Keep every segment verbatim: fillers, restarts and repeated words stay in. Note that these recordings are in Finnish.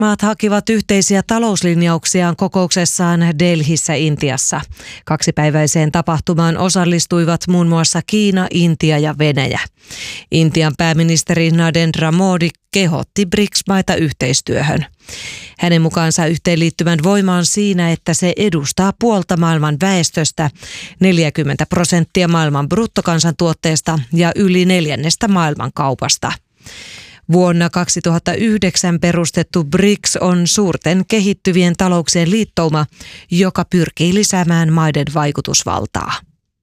Maat hakivat yhteisiä talouslinjauksiaan kokouksessaan Delhissä Intiassa. Kaksipäiväiseen tapahtumaan osallistuivat muun muassa Kiina, Intia ja Venäjä. Intian pääministeri Narendra Modi kehotti B R I C S-maita yhteistyöhön. Hänen mukaansa yhteenliittymän voima on siinä, että se edustaa puolta maailman väestöstä, neljäkymmentä prosenttia maailman bruttokansantuotteesta ja yli neljännestä maailman kaupasta. Vuonna kaksituhattayhdeksän perustettu B R I C S on suurten kehittyvien talouksien liittouma, joka pyrkii lisäämään maiden vaikutusvaltaa.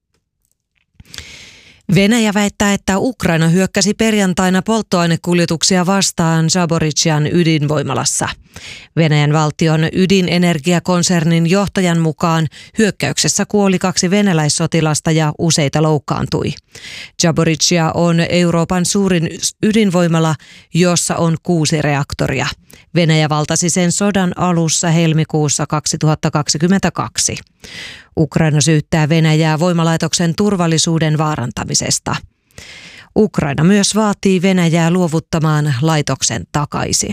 Venäjä väittää, että Ukraina hyökkäsi perjantaina polttoainekuljetuksia vastaan Zaporizhzhian ydinvoimalassa. Venäjän valtion ydinenergiakonsernin johtajan mukaan hyökkäyksessä kuoli kaksi venäläissotilasta ja useita loukkaantui. Zaporizhzhia on Euroopan suurin ydinvoimala, jossa on kuusi reaktoria. Venäjä valtasi sen sodan alussa helmikuussa kaksituhattakaksikymmentäkaksi. Ukraina syyttää Venäjää voimalaitoksen turvallisuuden vaarantamisesta. Ukraina myös vaatii Venäjää luovuttamaan laitoksen takaisin.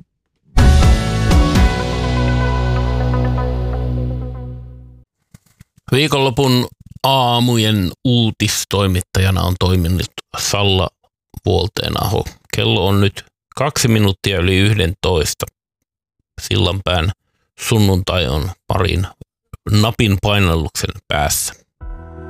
Viikonlopun aamujen uutistoimittajana on toiminut Salla Vuolteenaho. Kello on nyt kaksi minuuttia yli yhdentoista. Sillanpään sunnuntai on parin napin painalluksen päässä.